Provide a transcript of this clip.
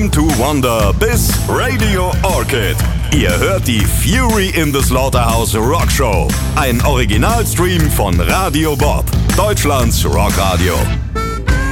Born to Wonder bis Radio Orchid. Ihr hört die Fury in the Slaughterhouse Rock Show. Ein Originalstream von Radio Bob, Deutschlands Rockradio.